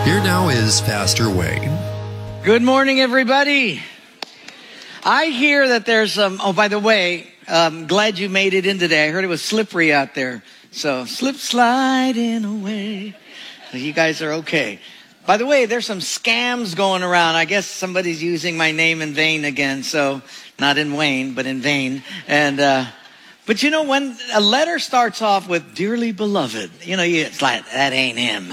Here now is Pastor Wayne. Good morning, everybody. I hear that there's some, by the way, glad you made it in today. I heard it was slippery out there. So slip sliding away. You guys are okay. By the way, there's some scams going around. I guess somebody's using my name in vain again. So not in Wayne, but in vain. And, but you know, when a letter starts off with dearly beloved, you know, it's like, that ain't him.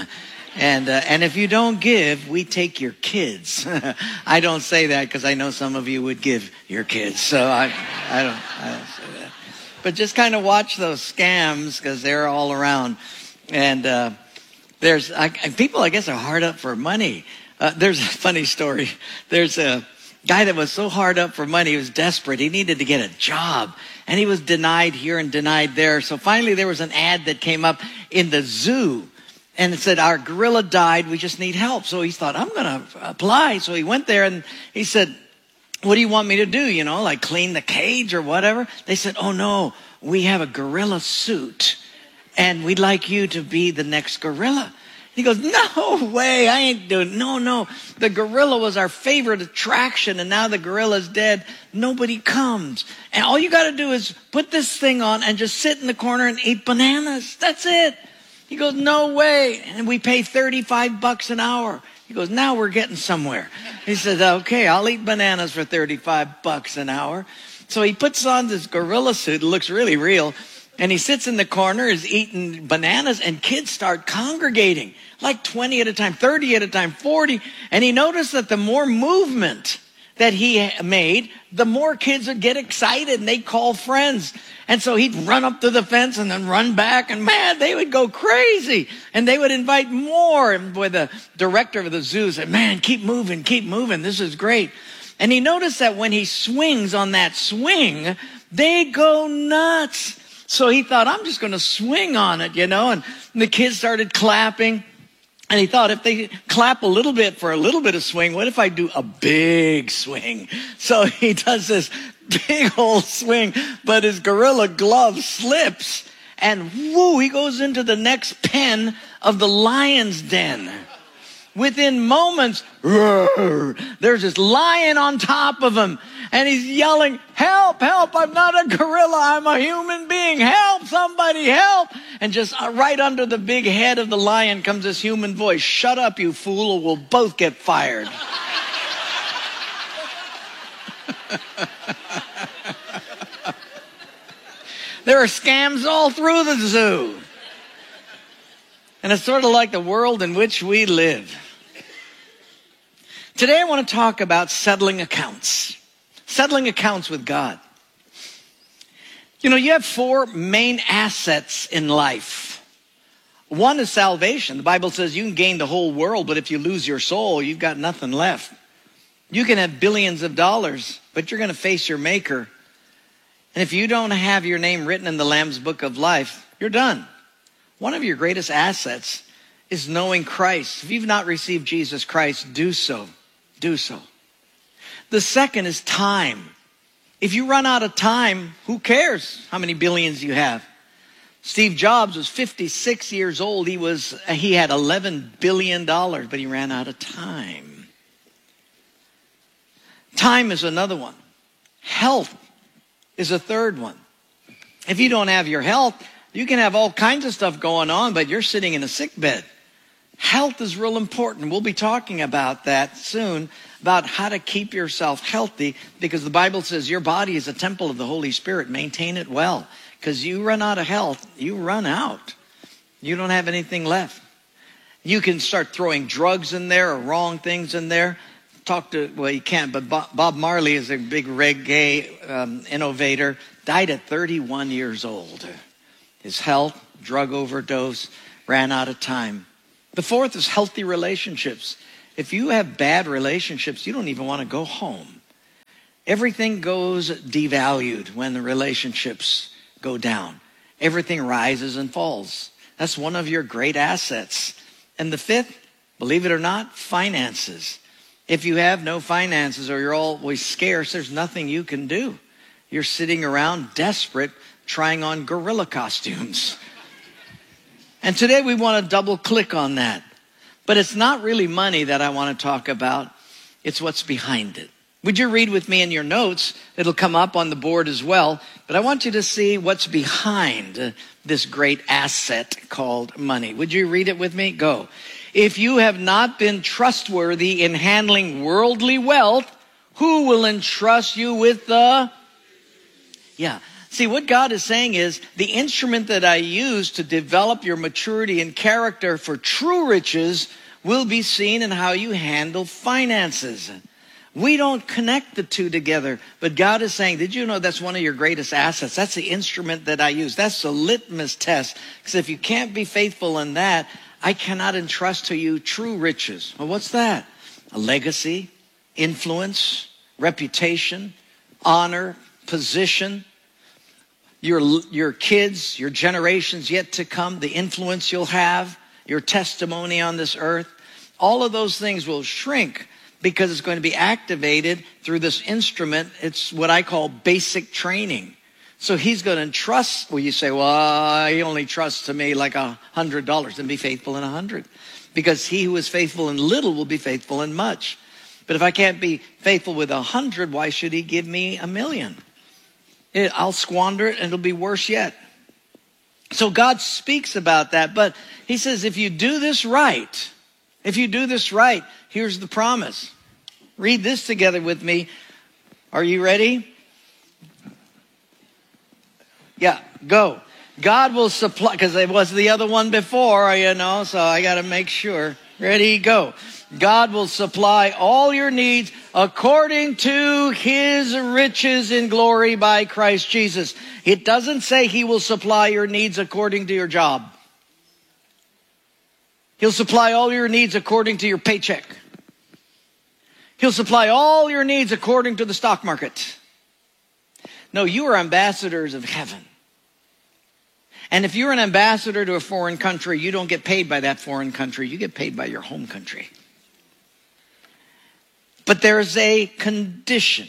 And if you don't give, we take your kids. I don't say that because I know some of you would give your kids. So I don't say that. But just kind of watch those scams because they're all around. And people, I guess, are hard up for money. There's a funny story. There's a guy that was so hard up for money, he was desperate. He needed to get a job. And he was denied here and denied there. So finally there was an ad that came up in the zoo. And it said, our gorilla died. We just need help. So he thought, I'm going to apply. So he went there and he said, what do you want me to do? You know, like clean the cage or whatever. They said, oh no, we have a gorilla suit and we'd like you to be the next gorilla. He goes, no way. I ain't doing, no. The gorilla was our favorite attraction. And now the gorilla's dead. Nobody comes. And all you got to do is put this thing on and just sit in the corner and eat bananas. That's it. He goes, no way. And we pay $35 an hour. He goes, now we're getting somewhere. He says, okay, I'll eat bananas for $35 an hour. So he puts on this gorilla suit. It looks really real. And he sits in the corner, is eating bananas, and kids start congregating, like 20 at a time, 30 at a time, 40. And he noticed that the more movement that he made, the more kids would get excited and they'd call friends. And so he'd run up to the fence and then run back, and man, they would go crazy and they would invite more. And boy, the director of the zoo said, man, keep moving. This is great. And he noticed that when he swings on that swing, they go nuts. So he thought, I'm just going to swing on it, you know, and the kids started clapping. And he thought, if they clap a little bit for a little bit of swing, what if I do a big swing? So he does this big old swing, but his gorilla glove slips. And whoo, he goes into the next pen of the lion's den. Within moments, there's this lion on top of him. And he's yelling, help, I'm not a gorilla, I'm a human being. Help, somebody help. And just right under the big head of the lion comes this human voice. Shut up, you fool, or we'll both get fired. There are scams all through the zoo. And it's sort of like the world in which we live. Today I want to talk about settling accounts. Settling accounts with God. You know, you have four main assets in life. One is salvation. The Bible says you can gain the whole world, but if you lose your soul, you've got nothing left. You can have billions of dollars, but you're going to face your maker. And if you don't have your name written in the Lamb's Book of Life, you're done. One of your greatest assets is knowing Christ. If you've not received Jesus Christ, do so. Do so. The second is time. If you run out of time, who cares how many billions you have? Steve Jobs was 56 years old. He had $11 billion, but he ran out of time. Time is another one. Health is a third one. If you don't have your health, you can have all kinds of stuff going on, but you're sitting in a sick bed. Health is real important. We'll be talking about that soon, about how to keep yourself healthy, because the Bible says your body is a temple of the Holy Spirit. Maintain it well, because you run out of health, you run out. You don't have anything left. You can start throwing drugs in there or wrong things in there. You can't, but Bob Marley is a big reggae innovator, died at 31 years old. His health, drug overdose, ran out of time. The fourth is healthy relationships. If you have bad relationships, you don't even want to go home. Everything goes devalued when the relationships go down. Everything rises and falls. That's one of your great assets. And the fifth, believe it or not, finances. If you have no finances or you're always scarce, there's nothing you can do. You're sitting around desperate, trying on gorilla costumes. And today we want to double click on that. But it's not really money that I want to talk about. It's what's behind it. Would you read with me in your notes? It'll come up on the board as well. But I want you to see what's behind this great asset called money. Would you read it with me? Go. If you have not been trustworthy in handling worldly wealth, who will entrust you with the... Yeah. See, what God is saying is the instrument that I use to develop your maturity and character for true riches will be seen in how you handle finances. We don't connect the two together, but God is saying, did you know that's one of your greatest assets? That's the instrument that I use. That's the litmus test. Because if you can't be faithful in that, I cannot entrust to you true riches. Well, what's that? A legacy, influence, reputation, honor, position. Your kids, your generations yet to come, the influence you'll have, your testimony on this earth. All of those things will shrink because it's going to be activated through this instrument. It's what I call basic training. So he's going to entrust. Well, you say, well, he only trusts to me like $100. Then be faithful in 100. Because he who is faithful in little will be faithful in much. But if I can't be faithful with 100, why should he give me 1,000,000? I'll squander it and it'll be worse yet. So God speaks about that. But he says, if you do this right, here's the promise. Read this together with me. Are you ready? Yeah, go. God will supply, because it was the other one before, so I got to make sure. Ready, go. God will supply all your needs according to his riches in glory by Christ Jesus. It doesn't say he will supply your needs according to your job. He'll supply all your needs according to your paycheck. He'll supply all your needs according to the stock market. No, you are ambassadors of heaven. And if you're an ambassador to a foreign country, you don't get paid by that foreign country. You get paid by your home country. But there's a condition.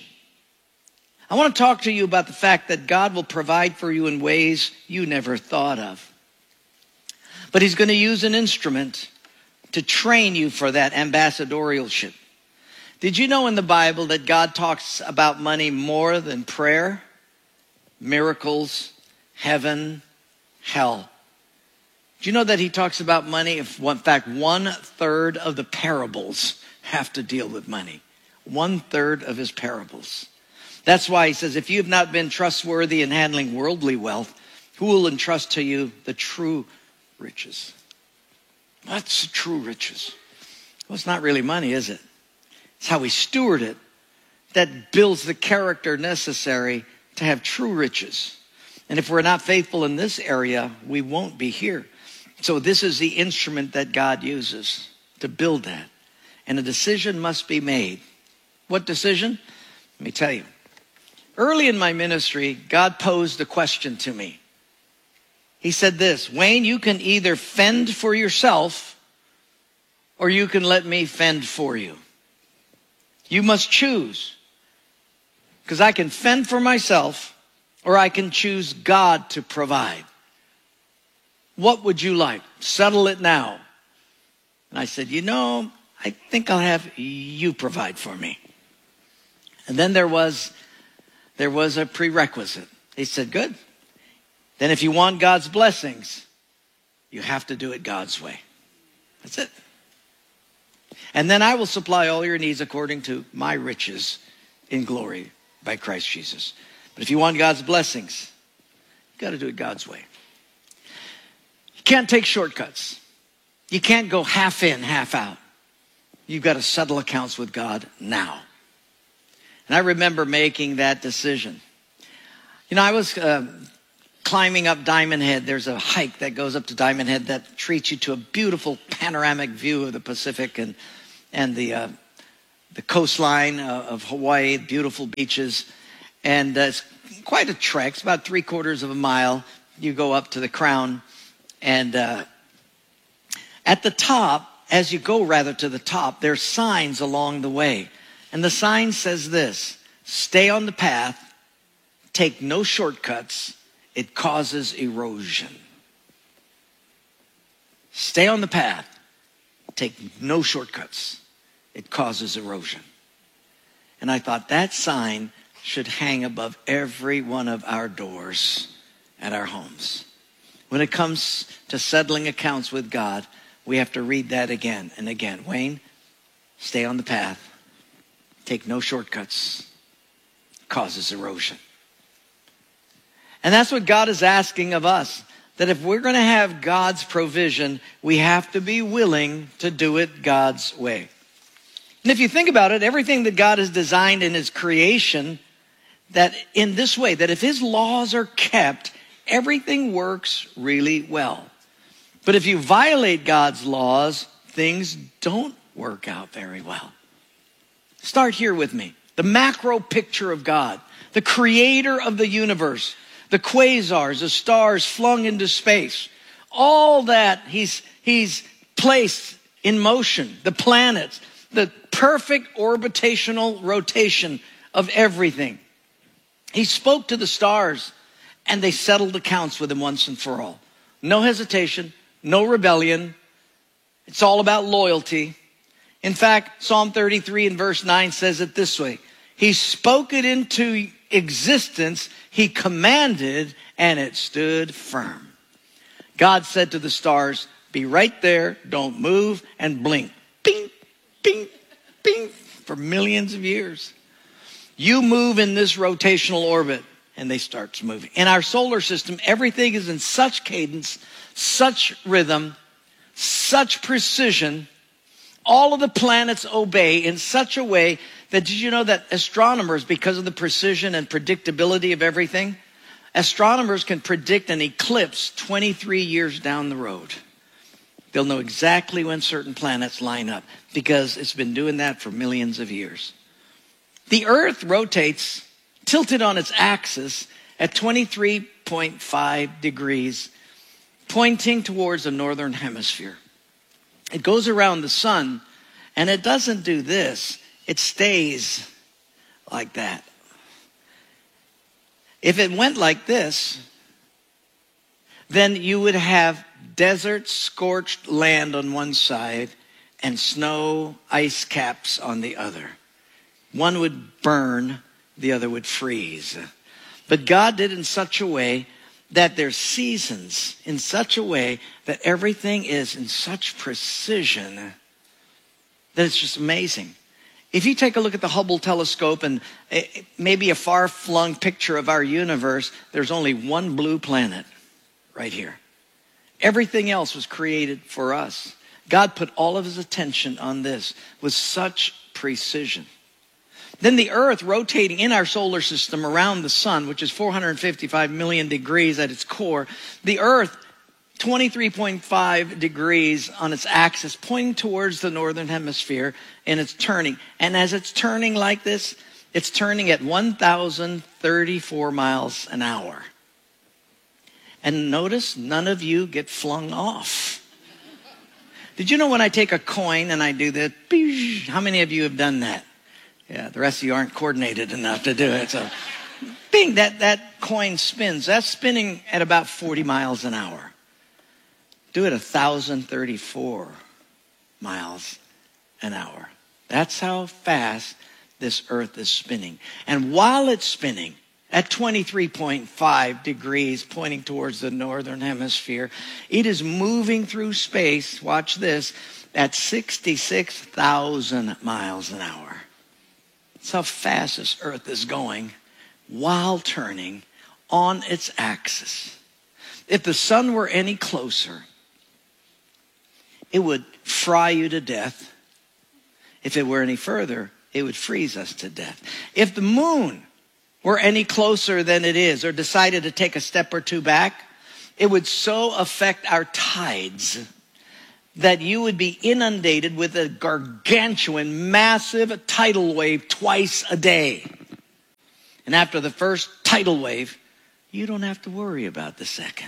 I want to talk to you about the fact that God will provide for you in ways you never thought of. But he's going to use an instrument to train you for that ambassadorialship. Did you know in the Bible that God talks about money more than prayer, miracles, heaven, hell? Do you know that he talks about money? In fact, 1/3 of the parables have to deal with money. 1/3 of his parables. That's why he says, if you have not been trustworthy in handling worldly wealth, who will entrust to you the true riches? What's the true riches? Well, it's not really money, is it? It's how we steward it that builds the character necessary to have true riches. And if we're not faithful in this area, we won't be here. So this is the instrument that God uses to build that. And a decision must be made. What decision? Let me tell you. Early in my ministry, God posed a question to me. He said this, Wayne, you can either fend for yourself or you can let me fend for you. You must choose. Because I can fend for myself or I can choose God to provide. What would you like? Settle it now. And I said, I think I'll have you provide for me. And then there was a prerequisite. He said, good. Then if you want God's blessings, you have to do it God's way. That's it. And then I will supply all your needs according to my riches in glory by Christ Jesus. But if you want God's blessings, you got to do it God's way. You can't take shortcuts. You can't go half in, half out. You've got to settle accounts with God now. And I remember making that decision. I was climbing up Diamond Head. There's a hike that goes up to Diamond Head that treats you to a beautiful panoramic view of the Pacific and the coastline of Hawaii, beautiful beaches. And it's quite a trek. It's about 3/4 of a mile. You go up to the crown. And at the top, as you go rather to the top, there's signs along the way. And the sign says this, stay on the path, take no shortcuts, it causes erosion. Stay on the path, Take no shortcuts. It causes erosion. And I thought that sign should hang above every one of our doors at our homes. When it comes to settling accounts with God, we have to read that again and again. Wayne, stay on the path. Take no shortcuts. It causes erosion. And that's what God is asking of us. That if we're going to have God's provision, we have to be willing to do it God's way. And if you think about it, everything that God has designed in his creation, that in this way, that if his laws are kept, everything works really well. But if you violate God's laws, things don't work out very well. Start here with me. The macro picture of God, the creator of the universe, the quasars, the stars flung into space, all that he's placed in motion, the planets, the perfect orbitational rotation of everything. He spoke to the stars and they settled accounts with him once and for all. No hesitation, no rebellion. It's all about loyalty. In fact, Psalm 33 and verse 9 says it this way. He spoke it into existence. He commanded and it stood firm. God said to the stars, be right there, don't move, and blink. Bing, bing, bing, for millions of years. You move in this rotational orbit, and they start moving. In our solar system, everything is in such cadence, such rhythm, such precision. All of the planets obey in such a way that, did you know that astronomers, because of the precision and predictability of everything, astronomers can predict an eclipse 23 years down the road. They'll know exactly when certain planets line up because it's been doing that for millions of years. The Earth rotates, tilted on its axis at 23.5 degrees, pointing towards the northern hemisphere. It goes around the sun, and it doesn't do this. It stays like that. If it went like this, then you would have desert, scorched land on one side and snow, ice caps on the other. One would burn, the other would freeze. But God did in such a way that there's seasons, in such a way that everything is in such precision that it's just amazing. If you take a look at the Hubble telescope and maybe a far-flung picture of our universe, there's only one blue planet right here. Everything else was created for us. God put all of his attention on this with such precision. Then the Earth rotating in our solar system around the sun, which is 455 million degrees at its core, the Earth 23.5 degrees on its axis, pointing towards the northern hemisphere, and it's turning. And as it's turning like this, it's turning at 1,034 miles an hour. And notice none of you get flung off. Did you know when I take a coin and I do that, how many of you have done that? Yeah, the rest of you aren't coordinated enough to do it. So, bing, that coin spins. That's spinning at about 40 miles an hour. Do it 1,034 miles an hour. That's how fast this earth is spinning. And while it's spinning at 23.5 degrees, pointing towards the northern hemisphere, it is moving through space, watch this, at 66,000 miles an hour. That's how fast this earth is going while turning on its axis. If the sun were any closer, it would fry you to death. If it were any further, it would freeze us to death. If the moon were any closer than it is, or decided to take a step or two back, it would so affect our tides that you would be inundated with a gargantuan, massive tidal wave twice a day. And after the first tidal wave, you don't have to worry about the second.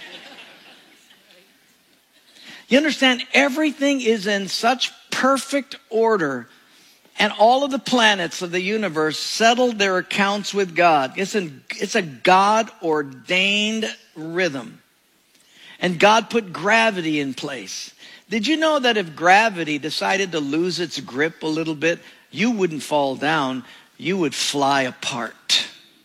You understand, everything is in such perfect order, and all of the planets of the universe settled their accounts with God. It's a God-ordained rhythm. And God put gravity in place. Did you know that if gravity decided to lose its grip a little bit, you wouldn't fall down, you would fly apart?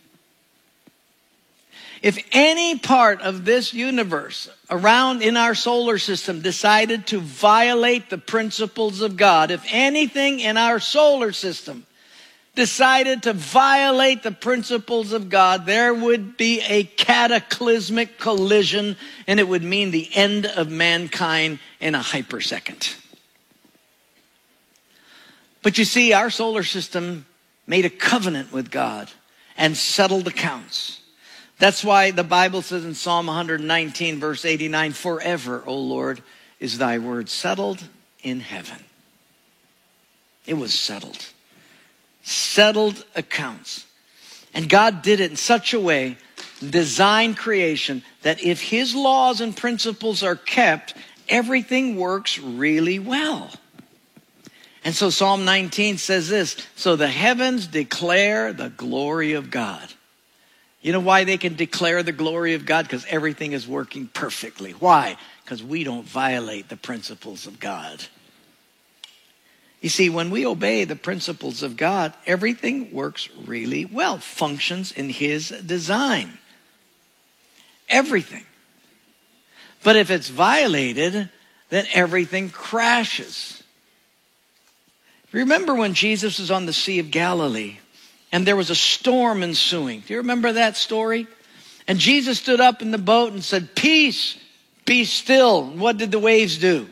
If any part of this universe around in our solar system decided to violate the principles of God, if anything in our solar system decided to violate the principles of God, there would be a cataclysmic collision, and it would mean the end of mankind in a hypersecond. But you see, our solar system made a covenant with God and settled accounts. That's why the Bible says in Psalm 119, verse 89, forever, O Lord, is thy word settled in heaven. It was settled. Settled accounts. And God did it in such a way, designed creation, that if his laws and principles are kept, everything works really well. And so Psalm 19 says this, so the heavens declare the glory of God. You know why they can declare the glory of God? Because everything is working perfectly. Why? Because we don't violate the principles of God. You see, when we obey the principles of God, everything works really well, functions in his design. Everything. But if it's violated, then everything crashes. Remember when Jesus was on the Sea of Galilee and there was a storm ensuing? Do you remember that story? And Jesus stood up in the boat and said, peace, be still. And what did the waves do?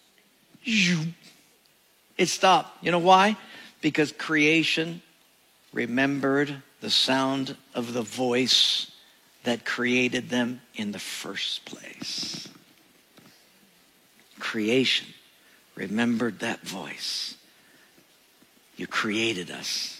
It stopped. You know why? Because creation remembered the sound of the voice that created them in the first place. Creation remembered that voice. You created us.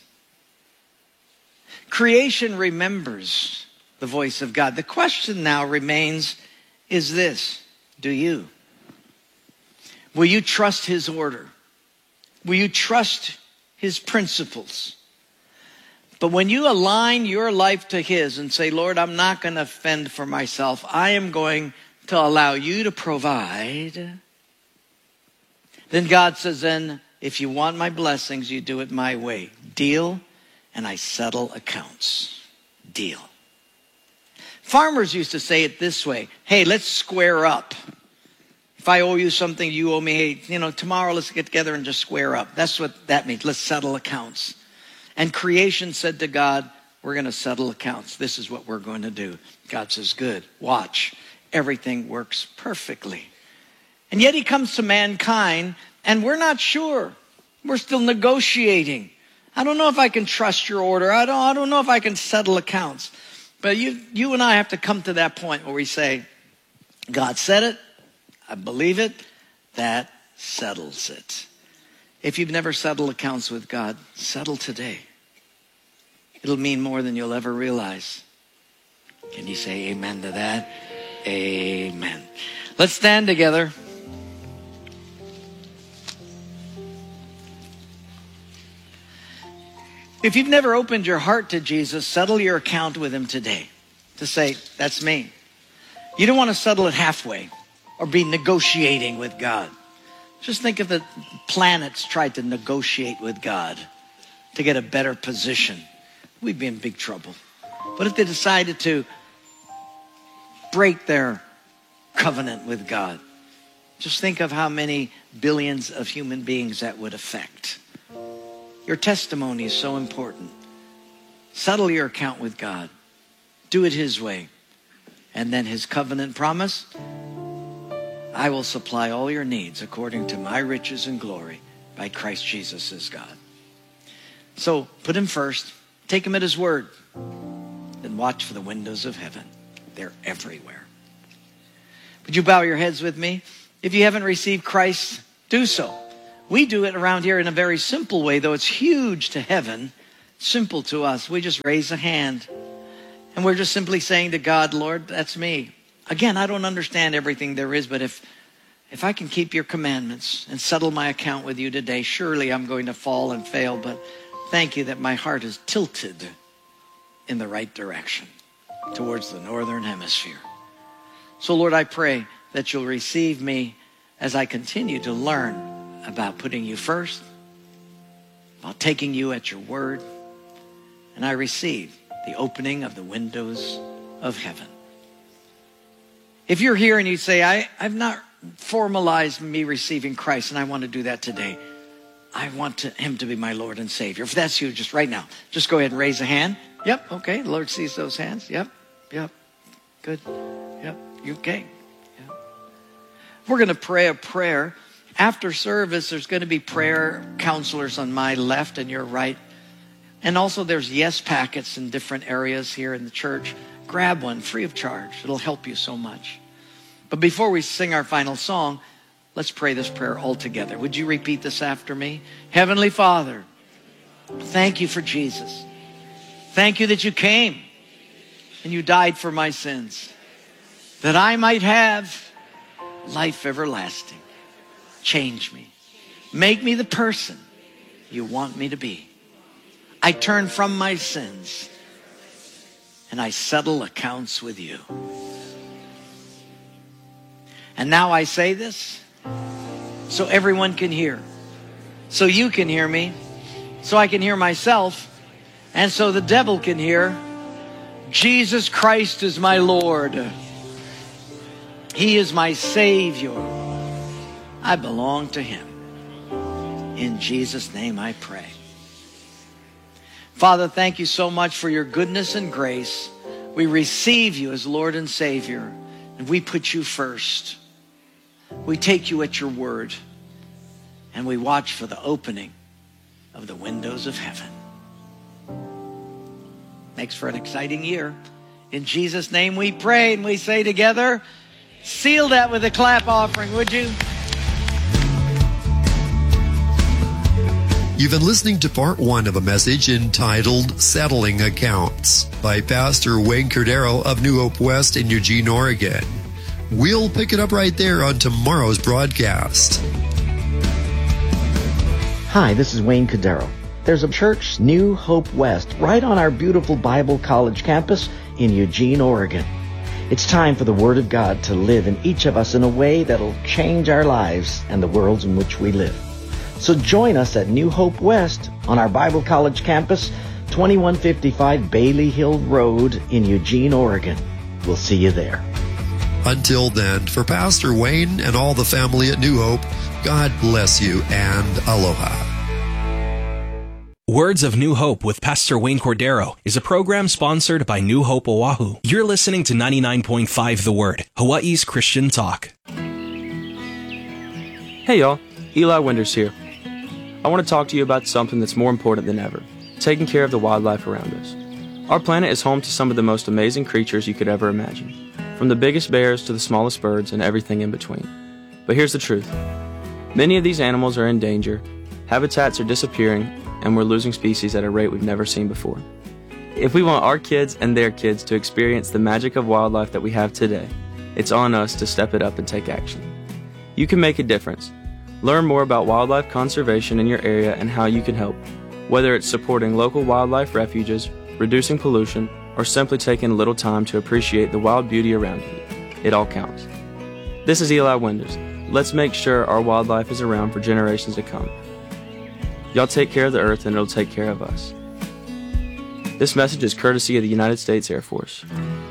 Creation remembers the voice of God. The question now remains, is this: do you? Will you trust his order? Will you trust his principles? But when you align your life to his and say, Lord, I'm not going to fend for myself. I am going to allow you to provide. Then God says, then if you want my blessings, you do it my way. Deal, and I settle accounts. Deal. Farmers used to say it this way. Hey, let's square up. If I owe you something, you owe me. Hey, tomorrow let's get together and just square up. That's what that means. Let's settle accounts. And creation said to God, we're going to settle accounts. This is what we're going to do. God says, good. Watch. Everything works perfectly. And yet he comes to mankind, and we're not sure. We're still negotiating. I don't know if I can trust your order. I don't know if I can settle accounts. But you and I have to come to that point where we say, God said it. I believe it. That settles it. If you've never settled accounts with God, settle today. It'll mean more than you'll ever realize. Can you say amen to that? Amen. Let's stand together. If you've never opened your heart to Jesus, settle your account with him today. To say, that's me. You don't want to settle it halfway or be negotiating with God. Just think if the planets tried to negotiate with God to get a better position. We'd be in big trouble. But if they decided to break their covenant with God, just think of how many billions of human beings that would affect. Your testimony is so important. Settle your account with God. Do it his way. And then his covenant promise, I will supply all your needs according to my riches and glory by Christ Jesus as God. So put him first. Take him at his word. Then watch for the windows of heaven. They're everywhere. Would you bow your heads with me? If you haven't received Christ, do so. We do it around here in a very simple way, though it's huge to heaven, simple to us. We just raise a hand. And we're just simply saying to God, Lord, that's me. Again, I don't understand everything there is, but if I can keep your commandments and settle my account with you today, surely I'm going to fall and fail. But thank you that my heart is tilted in the right direction towards the northern hemisphere. So, Lord, I pray that you'll receive me as I continue to learn about putting you first, about taking you at your word, and I receive the opening of the windows of heaven. If you're here and you say, I've not formalized me receiving Christ, and I want to do that today. I want him to be my Lord and Savior. If that's you, just right now, just go ahead and raise a hand. Yep, okay, the Lord sees those hands. Yep, good. Yep, you okay? Yep. We're going to pray a prayer. After service, there's going to be prayer counselors on my left and your right. And also there's yes packets in different areas here in the church. Grab one free of charge. It'll help you so much. But before we sing our final song, let's pray this prayer all together. Would you repeat this after me? Heavenly Father, thank you for Jesus. Thank you that you came and you died for my sins, that I might have life everlasting. Change me. Make me the person you want me to be. I turn from my sins and I settle accounts with you. And now I say this so everyone can hear, so you can hear me, so I can hear myself, and so the devil can hear. Jesus Christ is my Lord. He is my Savior. I belong to him. In Jesus' name I pray. Father, thank you so much for your goodness and grace. We receive you as Lord and Savior, and we put you first. We take you at your word, and we watch for the opening of the windows of heaven. Makes for an exciting year. In Jesus' name we pray, and we say together, seal that with a clap offering, would you? You've been listening to part 1 of a message entitled Settling Accounts by Pastor Wayne Cordero of New Hope West in Eugene, Oregon. We'll pick it up right there on tomorrow's broadcast. Hi, this is Wayne Cordero. There's a church, New Hope West, right on our beautiful Bible College campus in Eugene, Oregon. It's time for the Word of God to live in each of us in a way that'll change our lives and the worlds in which we live. So join us at New Hope West on our Bible College campus, 2155 Bailey Hill Road in Eugene, Oregon. We'll see you there. Until then, for Pastor Wayne and all the family at New Hope, God bless you and aloha. Words of New Hope with Pastor Wayne Cordero is a program sponsored by New Hope Oahu. You're listening to 99.5 The Word, Hawaii's Christian talk. Hey y'all, Eli Winders here. I want to talk to you about something that's more important than ever, taking care of the wildlife around us. Our planet is home to some of the most amazing creatures you could ever imagine, from the biggest bears to the smallest birds and everything in between. But here's the truth. Many of these animals are in danger, habitats are disappearing, and we're losing species at a rate we've never seen before. If we want our kids and their kids to experience the magic of wildlife that we have today, it's on us to step it up and take action. You can make a difference. Learn more about wildlife conservation in your area and how you can help, whether it's supporting local wildlife refuges, reducing pollution, or simply taking a little time to appreciate the wild beauty around you. It all counts. This is Eli Winders. Let's make sure our wildlife is around for generations to come. Y'all take care of the earth and it'll take care of us. This message is courtesy of the United States Air Force.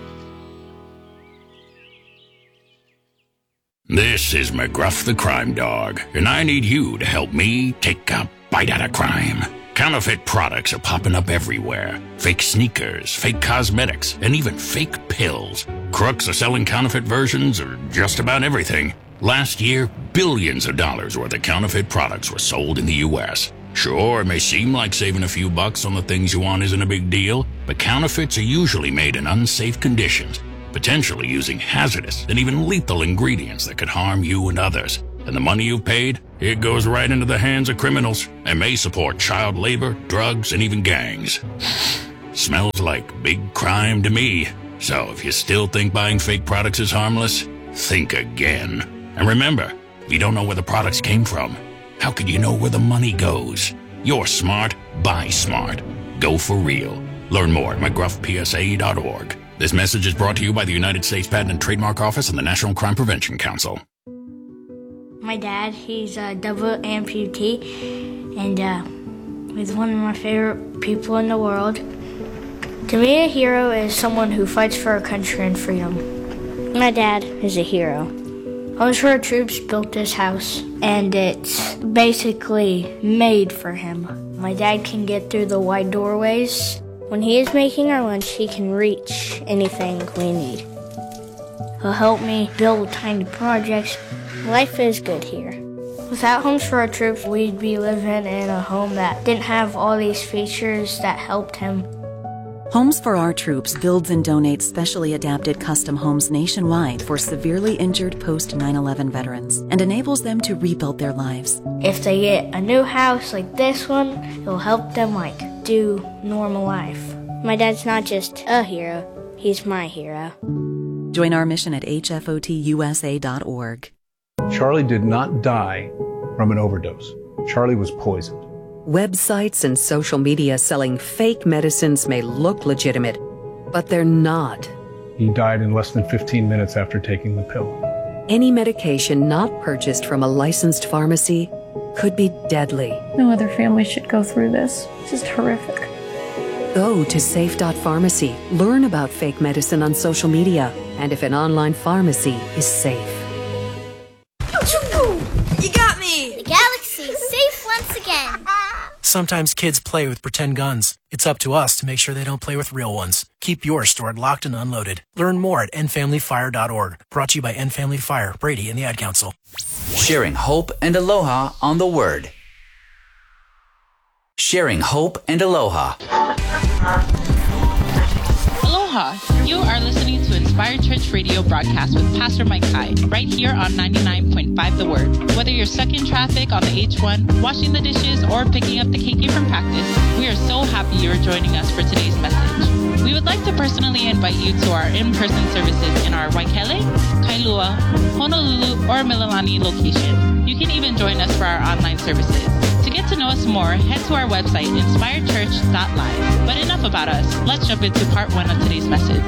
This is McGruff the Crime Dog, and I need you to help me take a bite out of crime. Counterfeit products are popping up everywhere. Fake sneakers, fake cosmetics, and even fake pills. Crooks are selling counterfeit versions of just about everything. Last year, billions of dollars worth of counterfeit products were sold in the U.S. Sure, it may seem like saving a few bucks on the things you want isn't a big deal, but counterfeits are usually made in unsafe conditions, potentially using hazardous and even lethal ingredients that could harm you and others. And the money you've paid, it goes right into the hands of criminals and may support child labor, drugs, and even gangs. Smells like big crime to me. So if you still think buying fake products is harmless, think again. And remember, if you don't know where the products came from, how could you know where the money goes? You're smart, buy smart. Go for real. Learn more at mcgruffpsa.org. This message is brought to you by the United States Patent and Trademark Office and the National Crime Prevention Council. My dad, he's a double amputee, and he's one of my favorite people in the world. To me, a hero is someone who fights for our country and freedom. My dad is a hero. Homes for Our Troops built this house, and it's basically made for him. My dad can get through the wide doorways. When he is making our lunch, he can reach anything we need. He'll help me build tiny projects. Life is good here. Without Homes for Our Troops, we'd be living in a home that didn't have all these features that helped him. Homes for Our Troops builds and donates specially adapted custom homes nationwide for severely injured post-9/11 veterans and enables them to rebuild their lives. If they get a new house like this one, it'll help them do normal life. My dad's not just a hero, he's my hero. Join our mission at hfotusa.org. Charlie did not die from an overdose. Charlie was poisoned. Websites and social media selling fake medicines may look legitimate, but they're not. He died in less than 15 minutes after taking the pill. Any medication not purchased from a licensed pharmacy could be deadly. No other family should go through this. It's just horrific. Go to safe.pharmacy. Learn about fake medicine on social media and if an online pharmacy is safe. You got me! The galaxy's safe once again. Sometimes kids play with pretend guns. It's up to us to make sure they don't play with real ones. Keep yours stored locked and unloaded. Learn more at endfamilyfire.org. Brought to you by End Family Fire, Brady, and the Ad Council. Sharing hope and aloha on the Word. Sharing hope and aloha. Aloha! You are listening to Inspired Church Radio broadcast with Pastor Mike Kai, right here on 99.5 The Word. Whether you're stuck in traffic on the H1, washing the dishes, or picking up the keiki from practice, we are so happy you're joining us for today's message. We would like to personally invite you to our in-person services in our Waikele, Kailua, Honolulu, or Mililani location. You can even join us for our online services. To get to know us more, head to our website, inspiredchurch.live. But enough about us. Let's jump into part 1 of today's message.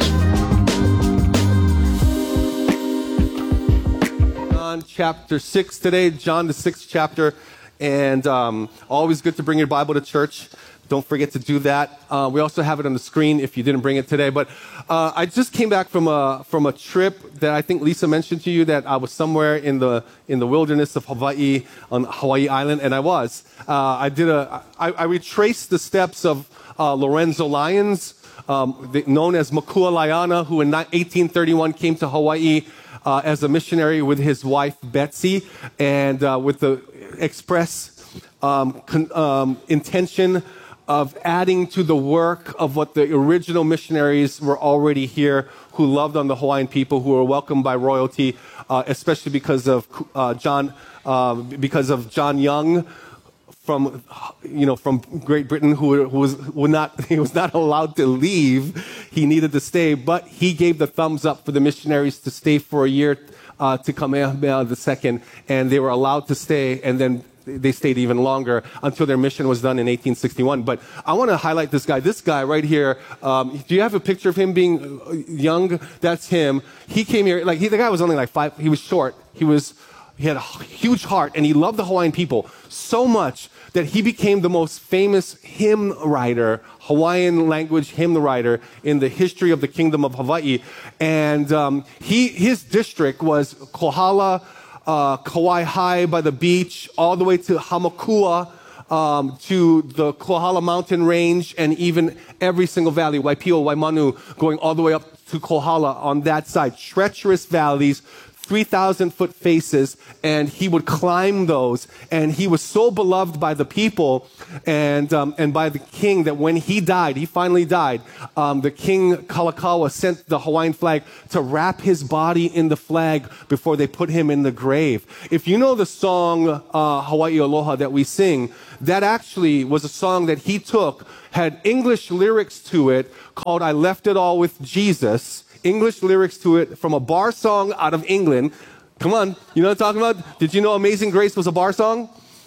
John chapter 6 today, John the 6th chapter. And always good to bring your Bible to church. Don't forget to do that. We also have it on the screen if you didn't bring it today. But I just came back from a trip that I think Lisa mentioned to you, that I was somewhere in the wilderness of Hawaii, on Hawaii Island, and I was. I retraced the steps of Lorenzo Lyons, known as Makua Laiana, who in 1831 came to Hawaii as a missionary with his wife Betsy, and with the express intention of adding to the work of what the original missionaries were already here, who loved on the Hawaiian people, who were welcomed by royalty, especially because of John Young from Great Britain, who was not allowed to leave. He needed to stay, but he gave the thumbs up for the missionaries to stay for a year to Kamehameha II, and they were allowed to stay, and then they stayed even longer until their mission was done in 1861. But I want to highlight this guy. This guy right here, do you have a picture of him being young? That's him. He came here, the guy was only 5, he was short. He had a huge heart, and he loved the Hawaiian people so much that he became the most famous hymn writer, Hawaiian language hymn writer in the history of the Kingdom of Hawaii. And his district was Kohala, Kauai High by the beach, all the way to Hamakua, to the Kohala mountain range, and even every single valley, Waipio, Waimanu, going all the way up to Kohala on that side. Treacherous valleys, 3,000-foot faces, and he would climb those. And he was so beloved by the people and by the king that when he died, he finally died, the king Kalakaua sent the Hawaiian flag to wrap his body in the flag before they put him in the grave. If you know the song Hawaii Aloha that we sing, that actually was a song that he took, had English lyrics to it called I Left It All With Jesus. English lyrics to it from a bar song out of England. Come on, you know what I'm talking about? Did you know Amazing Grace was a bar song?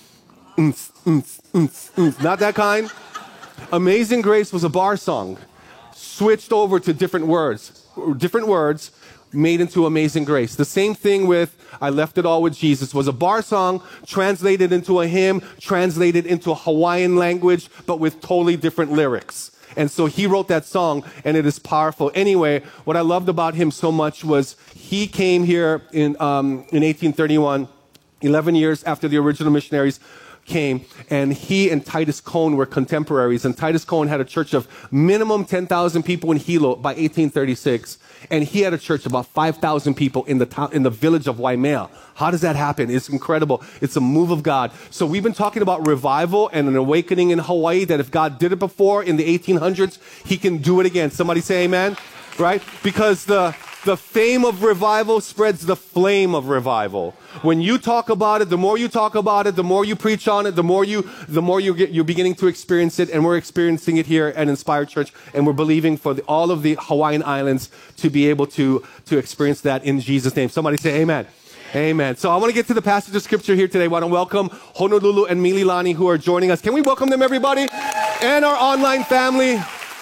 Not that kind. Amazing Grace was a bar song. Switched over to different words, made into Amazing Grace. The same thing with I Left It All with Jesus was a bar song translated into a hymn, translated into a Hawaiian language, but with totally different lyrics. And so he wrote that song, and it is powerful. Anyway, what I loved about him so much was he came here in 1831, 11 years after the original missionaries came, and he and Titus Cone were contemporaries. And Titus Cone had a church of minimum 10,000 people in Hilo by 1836, and he had a church of about 5,000 people in the town, in the village of Waimea. How does that happen? It's incredible. It's a move of God. So we've been talking about revival and an awakening in Hawaii, that if God did it before in the 1800s, he can do it again. Somebody say amen, right? Because the fame of revival spreads the flame of revival. When you talk about it, the more you talk about it, the more you preach on it, the more you're beginning to experience it, and we're experiencing it here at Inspired Church, and we're believing for all of the Hawaiian Islands to be able to experience that in Jesus' name. Somebody say amen. Amen. So I want to get to the passage of scripture here today. I want to welcome Honolulu and Mililani who are joining us. Can we welcome them, everybody? And our online family.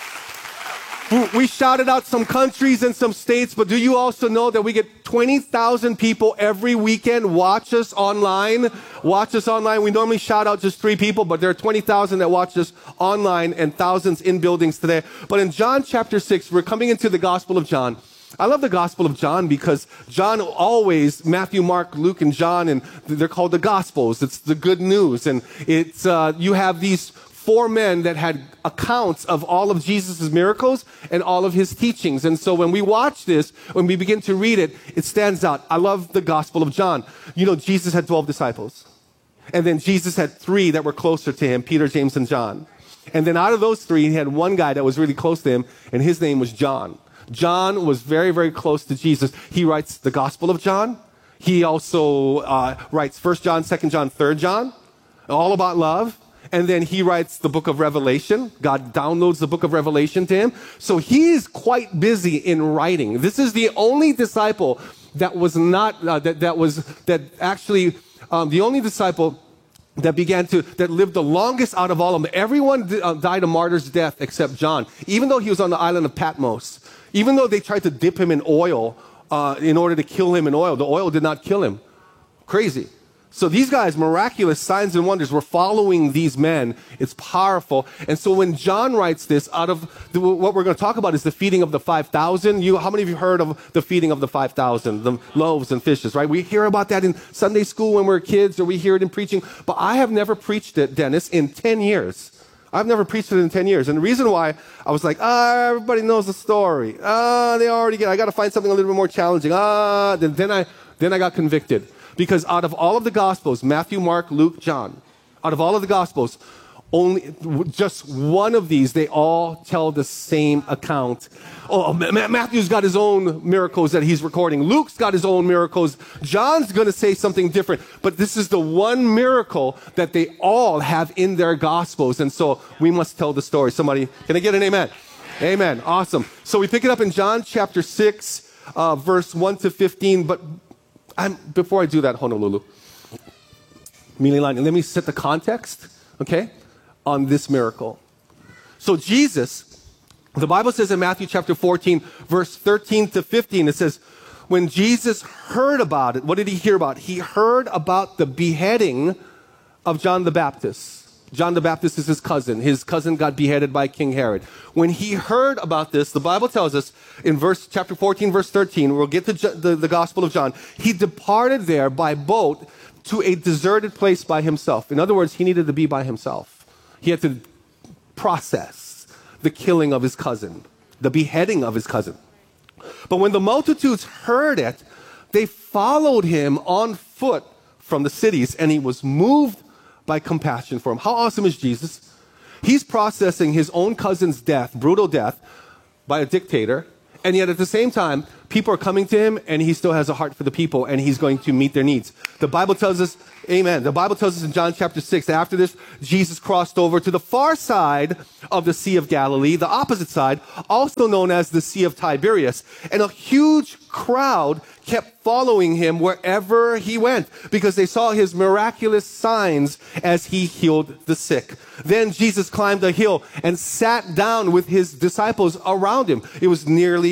We shouted out some countries and some states, but do you also know that we get 20,000 people every weekend watch us online? Watch us online. We normally shout out just 3 people, but there are 20,000 that watch us online and thousands in buildings today. But in John chapter 6, we're coming into the Gospel of John. I love the Gospel of John because John always, Matthew, Mark, Luke, and John, and they're called the Gospels. It's the good news. And it's you have these 4 men that had accounts of all of Jesus' miracles and all of his teachings. And so when we watch this, when we begin to read it, it stands out. I love the Gospel of John. You know, Jesus had 12 disciples. And then Jesus had 3 that were closer to him, Peter, James, and John. And then out of those 3, he had one guy that was really close to him, and his name was John. John was very, very close to Jesus. He writes the Gospel of John. He also writes 1 John, 2 John, 3 John, all about love. And then he writes the book of Revelation. God downloads the book of Revelation to him. So he is quite busy in writing. This is the only disciple that was not, the only disciple that lived the longest out of all of them. Everyone died a martyr's death except John. Even though he was on the island of Patmos. Even though they tried to dip him in oil in order to kill him in oil. The oil did not kill him. Crazy. So these guys, miraculous signs and wonders, were following these men. It's powerful. And so when John writes this, what we're going to talk about is the feeding of the 5,000. How many of you heard of the feeding of the 5,000, the loaves and fishes, right? We hear about that in Sunday school when we're kids, or we hear it in preaching. But I have never preached it, Dennis, in 10 years. I've never preached it in 10 years. And the reason why I was like, everybody knows the story. They already get it. I got to find something a little bit more challenging. Then I got convicted. Because out of all of the Gospels, Matthew, Mark, Luke, John, out of all of the Gospels, only just one of these, they all tell the same account. Matthew's got his own miracles that he's recording. Luke's got his own miracles. John's going to say something different. But this is the one miracle that they all have in their Gospels. And so we must tell the story. Somebody, can I get an amen? Amen. Awesome. So we pick it up in John chapter 6, verse 1 to 15. But before I do that, Honolulu, Mililani, let me set the context, okay, on this miracle. So Jesus, the Bible says in Matthew chapter 14, verse 13 to 15, it says, when Jesus heard about it, what did he hear about? He heard about the beheading of John the Baptist. John the Baptist is his cousin. His cousin got beheaded by King Herod. When he heard about this, the Bible tells us in chapter 14, verse 13, we'll get to the Gospel of John. He departed there by boat to a deserted place by himself. In other words, he needed to be by himself. He had to process the killing of his cousin, the beheading of his cousin. But when the multitudes heard it, they followed him on foot from the cities, and he was moved by compassion for him. How awesome is Jesus? He's processing his own cousin's death, brutal death, by a dictator, and yet at the same time, people are coming to him, and he still has a heart for the people, and he's going to meet their needs. The Bible tells us, amen, the Bible tells us in John chapter 6, after this, Jesus crossed over to the far side of the Sea of Galilee, the opposite side, also known as the Sea of Tiberias, and a huge crowd kept following him wherever he went because they saw his miraculous signs as he healed the sick. Then Jesus climbed a hill and sat down with his disciples around him. It was nearly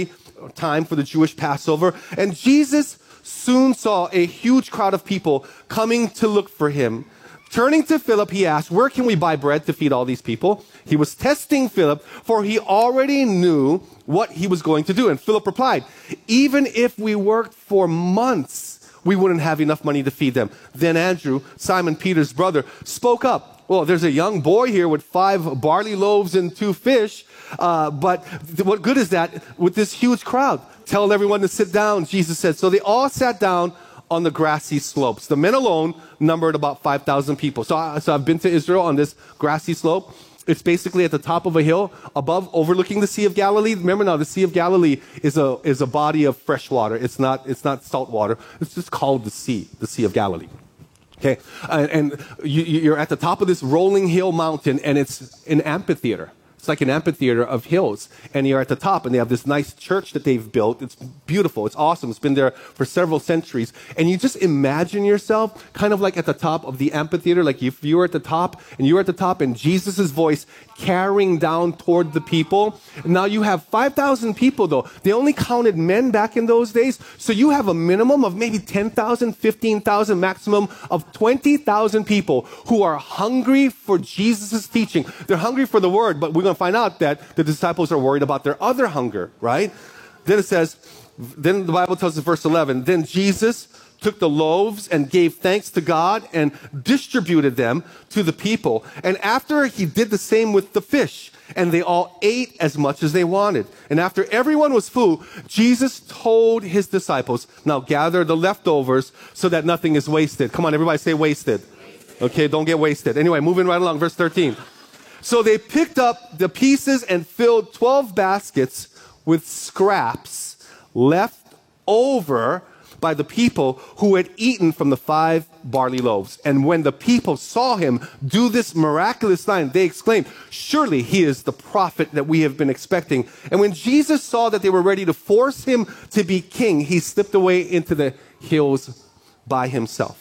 time for the Jewish Passover. And Jesus soon saw a huge crowd of people coming to look for him. Turning to Philip, he asked, where can we buy bread to feed all these people? He was testing Philip, for he already knew what he was going to do. And Philip replied, even if we worked for months, we wouldn't have enough money to feed them. Then Andrew, Simon Peter's brother, spoke up. Well, there's a young boy here with 5 barley loaves and 2 fish. But what good is that with this huge crowd? Tell everyone to sit down, Jesus said. So they all sat down on the grassy slopes. The men alone numbered about 5,000 people. So I've been to Israel on this grassy slope. It's basically at the top of a hill above, overlooking the Sea of Galilee. Remember now, the Sea of Galilee is a body of fresh water. It's not salt water. It's just called the Sea of Galilee. Okay, and you're at the top of this rolling hill mountain, and it's an amphitheater. It's like an amphitheater of hills, and you're at the top, and they have this nice church that they've built. It's beautiful. It's awesome. It's been there for several centuries. And you just imagine yourself kind of like at the top of the amphitheater, like if you were at the top, and Jesus' voice carrying down toward the people. Now you have 5,000 people, though. They only counted men back in those days, so you have a minimum of maybe 10,000, 15,000, maximum of 20,000 people who are hungry for Jesus' teaching. They're hungry for the word, but we're going to find out that the disciples are worried about their other hunger, right? Then it says, then the Bible tells us, verse 11, then Jesus took the loaves and gave thanks to God and distributed them to the people. And after he did the same with the fish, and they all ate as much as they wanted. And after everyone was full, Jesus told his disciples, now gather the leftovers so that nothing is wasted. Come on, everybody say wasted. Okay, don't get wasted. Anyway, moving right along, verse 13. So they picked up the pieces and filled 12 baskets with scraps left over by the people who had eaten from the 5 barley loaves. And when the people saw him do this miraculous sign, they exclaimed, surely he is the prophet that we have been expecting. And when Jesus saw that they were ready to force him to be king, he slipped away into the hills by himself.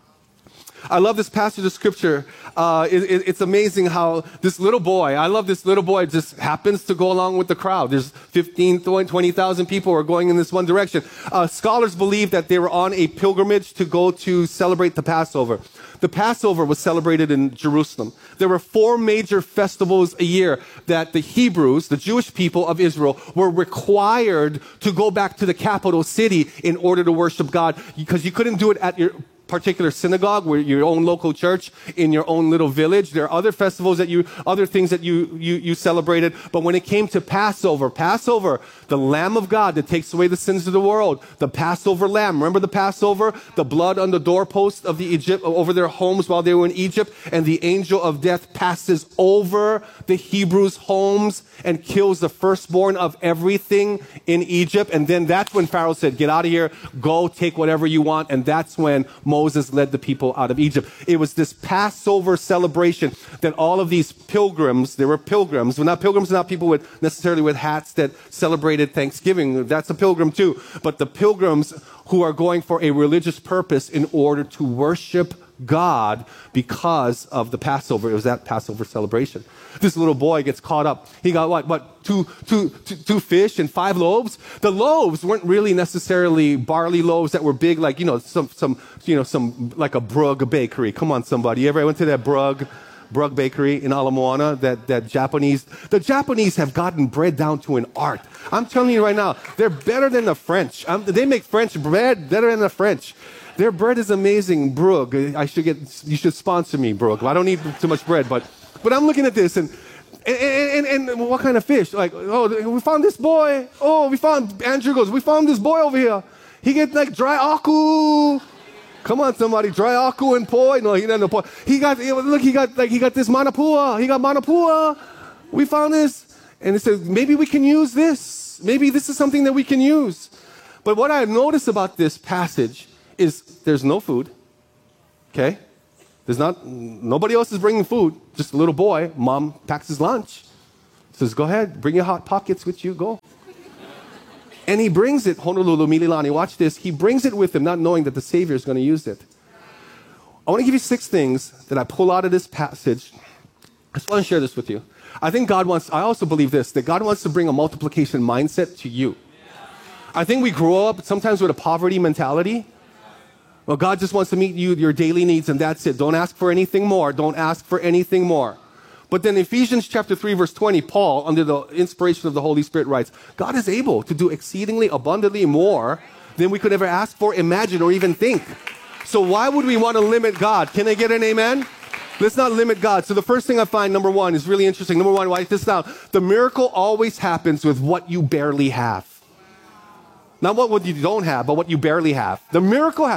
I love this passage of scripture. It's amazing how this little boy, I love this little boy, just happens to go along with the crowd. There's 15, 20,000 people who are going in this one direction. Scholars believe that they were on a pilgrimage to go to celebrate the Passover. The Passover was celebrated in Jerusalem. There were 4 major festivals a year that the Hebrews, the Jewish people of Israel, were required to go back to the capital city in order to worship God, because you couldn't do it at your particular synagogue, where your own local church, in your own little village. There are other festivals other things that you celebrated. But when it came to Passover, the Lamb of God that takes away the sins of the world, the Passover lamb. Remember the Passover? The blood on the doorpost of Egypt, over their homes while they were in Egypt, and the angel of death passes over the Hebrews' homes and kills the firstborn of everything in Egypt. And then that's when Pharaoh said, get out of here, go take whatever you want. And that's when Moses led the people out of Egypt. It was this Passover celebration that all of these pilgrims, they were pilgrims, well, not pilgrims, not people necessarily with hats that celebrated Thanksgiving. That's a pilgrim too. But the pilgrims who are going for a religious purpose in order to worship God because of the Passover. It was that Passover celebration. This little boy gets caught up. He got what? Two fish and 5 loaves. The loaves weren't really necessarily barley loaves that were big, like some like a Brugg bakery. Come on, somebody. You ever went to that Brugg bakery in Ala Moana? The Japanese have gotten bread down to an art. I'm telling you right now, they're better than the French. They make French bread better than the French. Their bread is amazing. Brugg. You should sponsor me, Brugg. I don't need too much bread, but I'm looking at this and what kind of fish? Like, oh, we found this boy. Oh, Andrew goes, we found this boy over here. He gets like dry aku. Come on, somebody, dry aku and poi. No, he doesn't know poi. He got this manapua. He got manapua. We found this. And it says, maybe we can use this. Maybe this is something that we can use. But what I notice about this passage is there's no food, okay? Nobody else is bringing food, just a little boy. Mom packs his lunch, says, go ahead, bring your hot pockets with you, go. And he brings it, Honolulu, Mililani, watch this. He brings it with him, not knowing that the Savior is going to use it. I want to give you 6 things that I pull out of this passage. I just want to share this with you. I also believe this, that God wants to bring a multiplication mindset to you. I think we grow up sometimes with a poverty mentality. Well, God just wants to meet you, your daily needs, and that's it. Don't ask for anything more. Don't ask for anything more. But then Ephesians chapter 3, verse 20, Paul, under the inspiration of the Holy Spirit, writes, God is able to do exceedingly abundantly more than we could ever ask for, imagine, or even think. So why would we want to limit God? Can I get an amen? Let's not limit God. So the first thing I find, number one, is really interesting. Number one, write this down. The miracle always happens with what you barely have. Not what you don't have, but what you barely have. The miracle,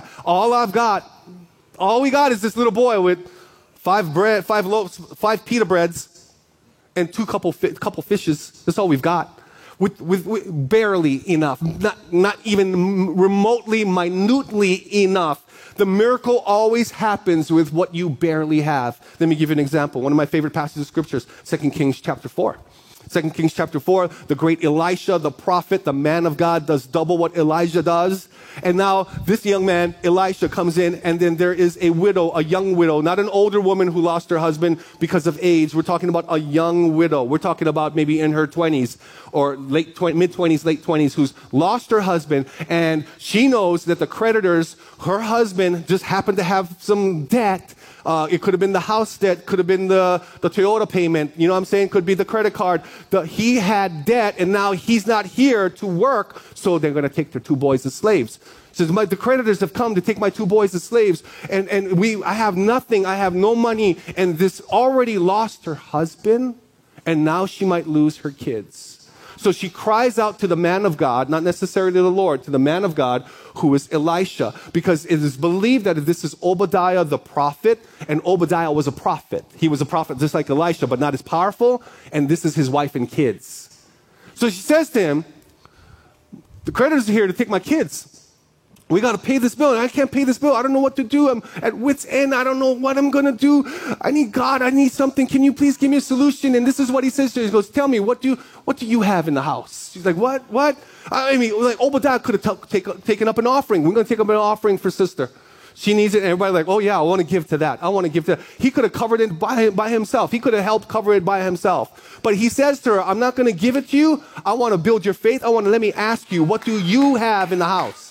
all we got is this little boy with 5 loaves, 5 pita breads, and 2 couple fishes. That's all we've got. With barely enough, not even remotely, minutely enough. The miracle always happens with what you barely have. Let me give you an example. One of my favorite passages of scriptures, 2 Kings chapter 4. 2 Kings chapter 4, the great Elisha, the prophet, the man of God, does double what Elijah does. And now this young man, Elisha, comes in, and then there is a widow, a young widow, not an older woman who lost her husband because of age. We're talking about a young widow. We're talking about maybe in her 20s or mid-20s, late 20s, who's lost her husband, and she knows that the creditors, her husband, just happened to have some debt. It could have been the house debt, could have been the Toyota payment, you know what I'm saying? Could be the credit card. He had debt, and now he's not here to work, so they're going to take their 2 boys as slaves. He says, the creditors have come to take my 2 boys as slaves, and I have nothing, I have no money, and this already lost her husband, and now she might lose her kids. So she cries out to the man of God, not necessarily the Lord, to the man of God who is Elisha, because it is believed that this is Obadiah the prophet, and Obadiah was a prophet. He was a prophet just like Elisha, but not as powerful, and this is his wife and kids. So she says to him, the creditors are here to take my kids. We got to pay this bill, and I can't pay this bill. I don't know what to do. I'm at wit's end. I don't know what I'm going to do. I need God. I need something. Can you please give me a solution? And this is what he says to her. He goes, tell me, what do you have in the house? She's like, what? I mean, like Obadiah could have taken up an offering. We're going to take up an offering for sister. She needs it, and everybody's like, oh yeah, I want to give to that. I want to give to that. He could have covered it by himself. He could have helped cover it by himself. But he says to her, I'm not going to give it to you. I want to build your faith. Let me ask you, what do you have in the house?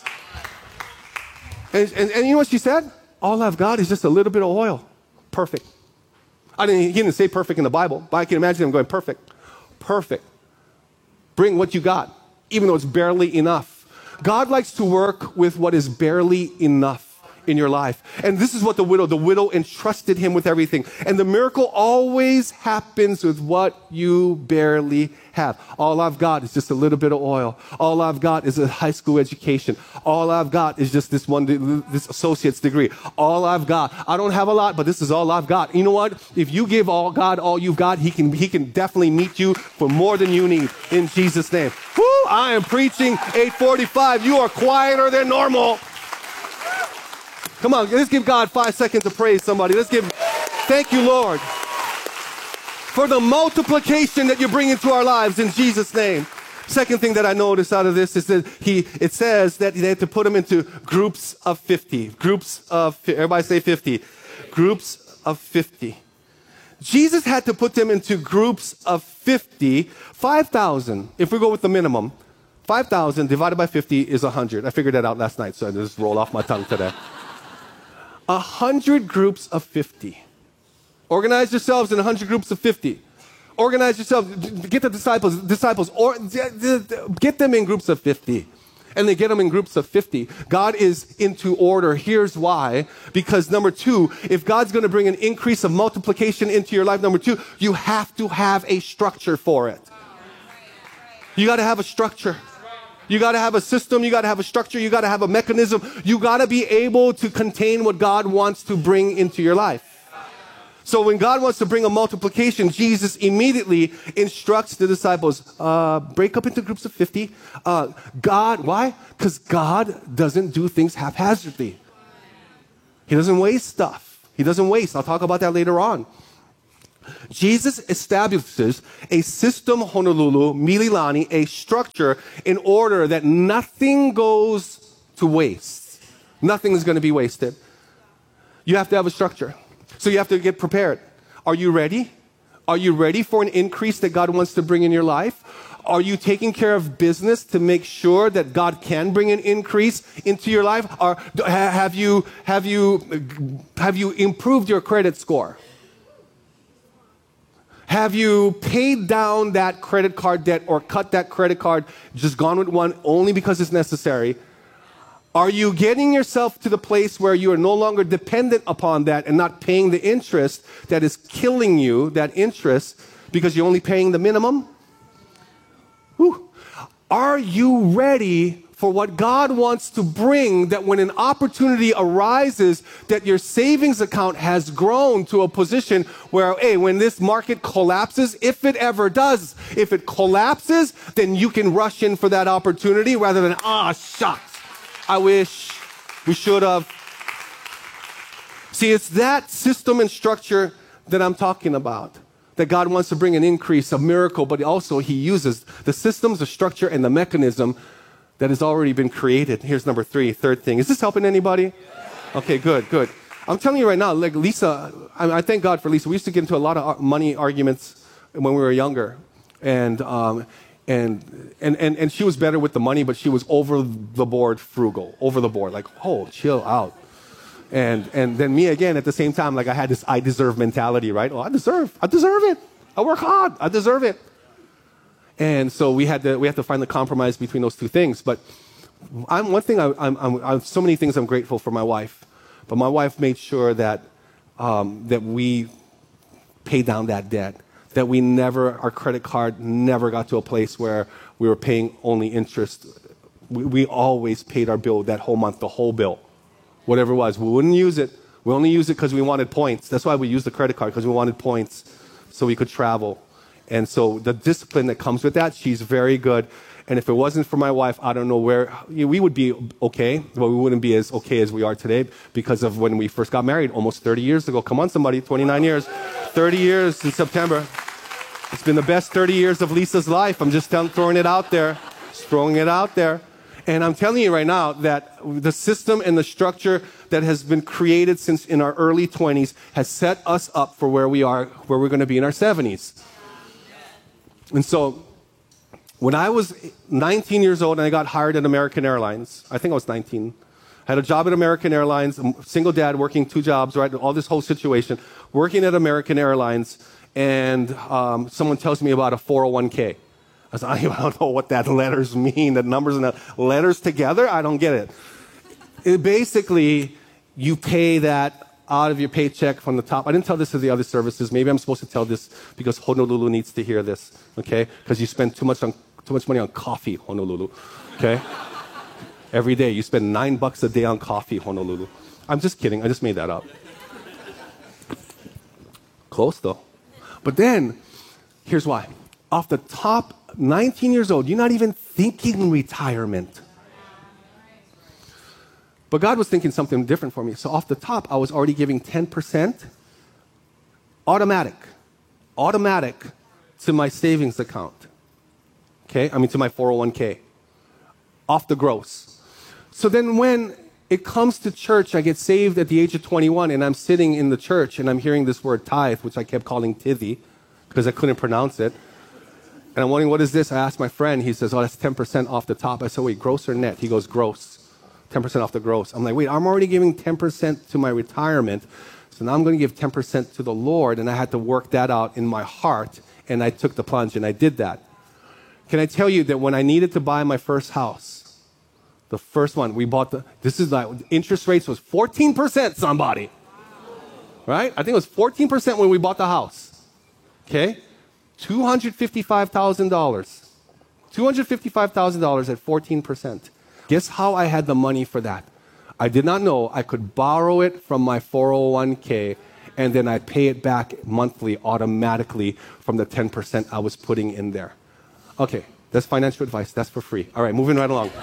And you know what she said? All I've got is just a little bit of oil. Perfect. He didn't say perfect in the Bible, but I can imagine him going, perfect. Perfect. Bring what you got, even though it's barely enough. God likes to work with what is barely enough in your life. And this is what the widow entrusted him with everything. And the miracle always happens with what you barely have. All I've got is just a little bit of oil. All I've got is a high school education. All I've got is just this associate's degree. All I've got. I don't have a lot, but this is all I've got. You know what? If you give God all you've got, he can definitely meet you for more than you need in Jesus' name. Woo! I am preaching 8:45. You are quieter than normal. Come on, let's give God 5 seconds to praise somebody. Thank you, Lord, for the multiplication that you bring into our lives in Jesus' name. Second thing that I noticed out of this is that it says that they had to put them into groups of 50. Everybody say 50. Groups of 50. Jesus had to put them into groups of 50. 5,000, if we go with the minimum, 5,000 divided by 50 is 100. I figured that out last night, so I just rolled off my tongue today. 100 groups of 50. Organize yourselves in 100 groups of 50. Organize yourselves. Get the disciples, or get them in groups of 50. And they get them in groups of 50. God is into order. Here's why. Because number 2, if God's going to bring an increase of multiplication into your life, number 2, you have to have a structure for it. You got to have a structure. You got to have a system. You got to have a structure. You got to have a mechanism. You got to be able to contain what God wants to bring into your life. So when God wants to bring a multiplication, Jesus immediately instructs the disciples, break up into groups of 50. Why? Because God doesn't do things haphazardly. He doesn't waste stuff. He doesn't waste. I'll talk about that later on. Jesus establishes a system, Honolulu, Mililani, a structure in order that nothing goes to waste. Nothing is going to be wasted. You have to have a structure. So you have to get prepared. Are you ready? Are you ready for an increase that God wants to bring in your life? Are you taking care of business to make sure that God can bring an increase into your life? Or have you improved your credit score? Have you paid down that credit card debt or cut that credit card, just gone with one only because it's necessary? Are you getting yourself to the place where you are no longer dependent upon that and not paying the interest that is killing you, that interest, because you're only paying the minimum? Whew. Are you ready for what God wants to bring, that when an opportunity arises, that your savings account has grown to a position where, hey, when this market collapses, if it ever does, if it collapses, then you can rush in for that opportunity rather than, shucks. I wish we should have. See, it's that system and structure that I'm talking about, that God wants to bring an increase, a miracle, but also He uses the systems, the structure, and the mechanism that has already been created. Here's number 3, third thing. Is this helping anybody? Okay, good. I'm telling you right now, like Lisa, I thank God for Lisa. We used to get into a lot of money arguments when we were younger. And she was better with the money, but she was over the board frugal, over the board, like, oh, chill out. And then me again at the same time, like I had this I deserve mentality, right? Oh, I deserve it. I work hard. I deserve it. And so we had to find the compromise between those two things. But I'm so many things I'm grateful for my wife. But my wife made sure that we paid down that debt. That our credit card never got to a place where we were paying only interest. We always paid our bill that whole month, the whole bill, whatever it was. We wouldn't use it. We only used it because we wanted points. That's why we used the credit card, because we wanted points so we could travel. And so the discipline that comes with that, she's very good. And if it wasn't for my wife, I don't know where, we would be okay, but we wouldn't be as okay as we are today because of when we first got married almost 30 years ago. Come on, somebody, 29 years. 30 years in September. It's been the best 30 years of Lisa's life. I'm just throwing it out there. Just throwing it out there. And I'm telling you right now that the system and the structure that has been created since in our early 20s has set us up for where we're going to be in our 70s. And so when I was 19 years old and I got hired at American Airlines, I think I was 19. I had a job at American Airlines, a single dad working 2 jobs, right? All this whole situation, working at American Airlines, and someone tells me about a 401k. I said, I don't know what that letters mean, the numbers and the letters together. I don't get it. Basically, you pay that out of your paycheck from the top. I didn't tell this to the other services. Maybe I'm supposed to tell this because Honolulu needs to hear this, okay? Because you spend too much money on coffee, Honolulu, okay? Every day, you spend $9 a day on coffee, Honolulu. I'm just kidding. I just made that up. Close, though. But then, here's why. Off the top, 19 years old, you're not even thinking retirement. But God was thinking something different for me. So off the top, I was already giving 10% automatic to my savings account. Okay? To my 401k. Off the gross. So then when it comes to church, I get saved at the age of 21, and I'm sitting in the church, and I'm hearing this word tithe, which I kept calling tithy, because I couldn't pronounce it. And I'm wondering, what is this? I asked my friend. He says, oh, that's 10% off the top. I said, wait, gross or net? He goes, gross. 10% off the gross. I'm like, wait, I'm already giving 10% to my retirement, so now I'm going to give 10% to the Lord, and I had to work that out in my heart, and I took the plunge, and I did that. Can I tell you that when I needed to buy my first house, the first one, interest rates was 14%, somebody. Right? I think it was 14% when we bought the house. Okay? $255,000. $255,000 at 14%. Guess how I had the money for that? I did not know I could borrow it from my 401k, and then I pay it back monthly automatically from the 10% I was putting in there. Okay, that's financial advice. That's for free. All right, moving right along.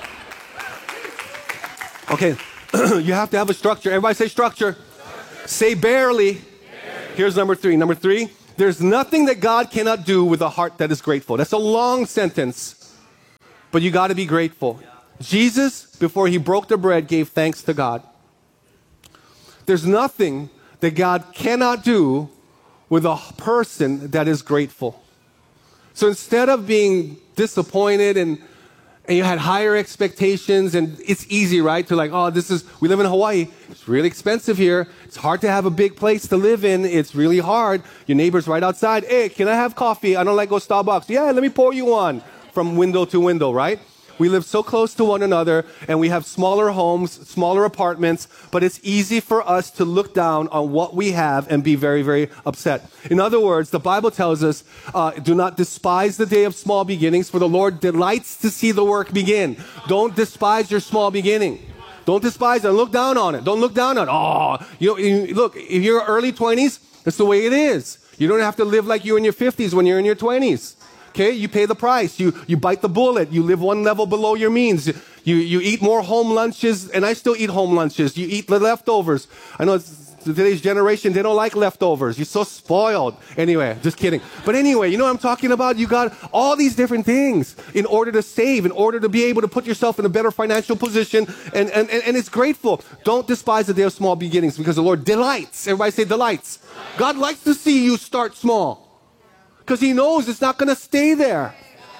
Okay, you have to have a structure. Everybody say structure. Say barely. Here's number 3. Number 3, there's nothing that God cannot do with a heart that is grateful. That's a long sentence, but you got to be grateful. Jesus, before he broke the bread, gave thanks to God. There's nothing that God cannot do with a person that is grateful. So instead of being disappointed and you had higher expectations, and it's easy, right? To like, oh, we live in Hawaii. It's really expensive here. It's hard to have a big place to live in. It's really hard. Your neighbor's right outside. Hey, can I have coffee? I don't like go Starbucks. Yeah, let me pour you one. From window to window, right? We live so close to one another, and we have smaller homes, smaller apartments, but it's easy for us to look down on what we have and be very, very upset. In other words, the Bible tells us, do not despise the day of small beginnings, for the Lord delights to see the work begin. Don't despise your small beginning. Don't despise it. Look down on it. Don't look down on it. Oh, look, if you're early 20s, that's the way it is. You don't have to live like you're in your 50s when you're in your 20s. Okay, you pay the price. You bite the bullet. You live one level below your means. You eat more home lunches, and I still eat home lunches. You eat the leftovers. I know today's generation, they don't like leftovers. You're so spoiled. Anyway, just kidding. But anyway, you know what I'm talking about? You got all these different things in order to save, in order to be able to put yourself in a better financial position, and it's grateful. Don't despise the day of small beginnings, because the Lord delights. Everybody say delights. God likes to see you start small, because he knows it's not going to stay there.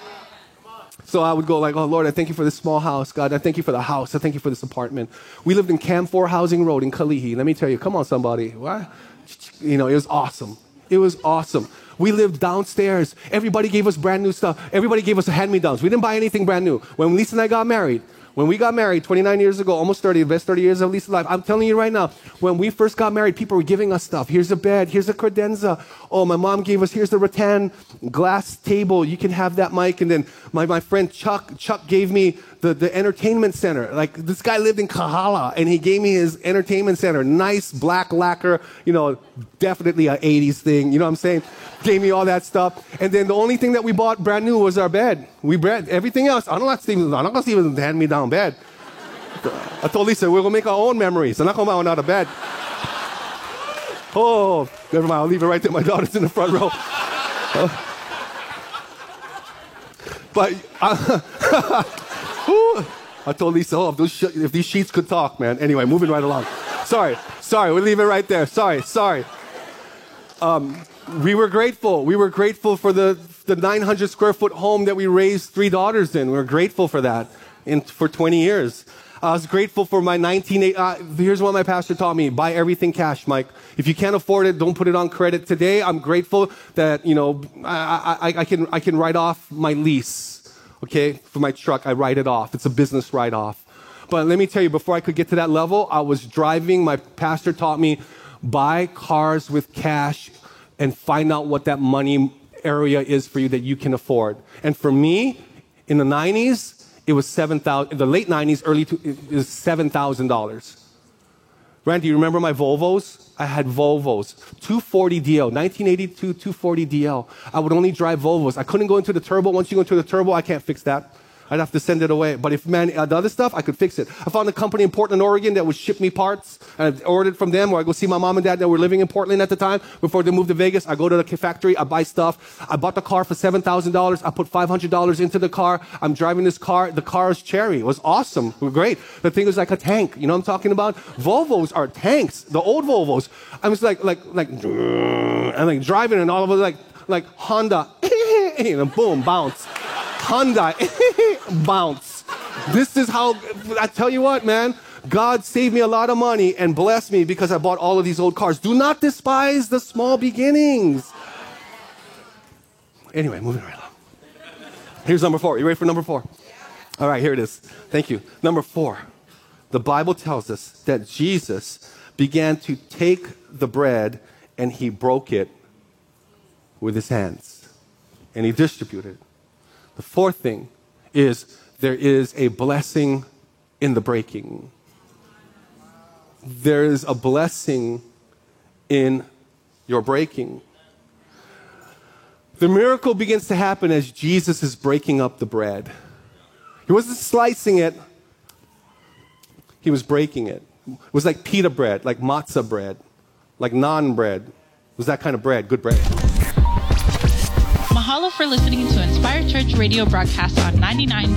So I would go like, oh, Lord, I thank you for this small house. God, I thank you for the house. I thank you for this apartment. We lived in Camp 4 Housing Road in Kalihi. Let me tell you, come on, somebody. What? You know, it was awesome. It was awesome. We lived downstairs. Everybody gave us brand new stuff. Everybody gave us hand-me-downs. We didn't buy anything brand new. When Lisa and I got married, 29 years ago, almost 30, the best 30 years of Lisa's life, I'm telling you right now, when we first got married, people were giving us stuff. Here's a bed. Here's a credenza. Oh, my mom gave us, here's the rattan glass table. You can have that, Mike. And then my friend Chuck gave me the entertainment center. Like, this guy lived in Kahala, and he gave me his entertainment center. Nice black lacquer, definitely an 80s thing. You know what I'm saying? Gave me all that stuff. And then the only thing that we bought brand new was our bed. Everything else, I'm not going to Steven hand me down bed. I told Lisa, we're going to make our own memories. I'm not going to buy another bed. Oh, never mind. I'll leave it right there. My daughter's in the front row. But I told Lisa, if these sheets could talk, man. Anyway, moving right along. Sorry, we'll leave it right there. Sorry. We were grateful. We were grateful for the 900 square foot home that we raised 3 daughters in. We were grateful for that for 20 years. I was grateful for my here's what my pastor taught me: buy everything cash, Mike. If you can't afford it, don't put it on credit. Today, I'm grateful that I can write off my lease. Okay, for my truck, I write it off. It's a business write-off. But let me tell you, before I could get to that level, I was driving. My pastor taught me, buy cars with cash and find out what that money area is for you that you can afford. And for me, in the 90s, it was $7,000. In the late 90s, it was $7,000. Randy, do you remember my Volvos? I had Volvos. 240 DL, 1982 240 DL. I would only drive Volvos. I couldn't go into the turbo. Once you go into the turbo, I can't fix that. I'd have to send it away. But the other stuff, I could fix it. I found a company in Portland, Oregon that would ship me parts. And I ordered from them, or I go see my mom and dad that were living in Portland at the time. Before they moved to Vegas, I go to the factory, I buy stuff. I bought the car for $7,000. I put $500 into the car. I'm driving this car. The car is cherry. It was awesome. It was great. The thing was like a tank. You know what I'm talking about? Volvos are tanks. The old Volvos. I was like driving, and all of it like Honda. And boom, bounce. Honda, bounce. This is how, I tell you what, man, God saved me a lot of money and blessed me because I bought all of these old cars. Do not despise the small beginnings. Anyway, moving right along. Here's number 4. You ready for number 4? All right, here it is. Thank you. Number 4. The Bible tells us that Jesus began to take the bread and he broke it with his hands and he distributed it. The 4th thing is there is a blessing in the breaking. There is a blessing in your breaking. The miracle begins to happen as Jesus is breaking up the bread. He wasn't slicing it. He was breaking it. It was like pita bread, like matzah bread, like naan bread. It was that kind of bread, good bread. Mahalo for listening to Inspired Church radio broadcast on 99.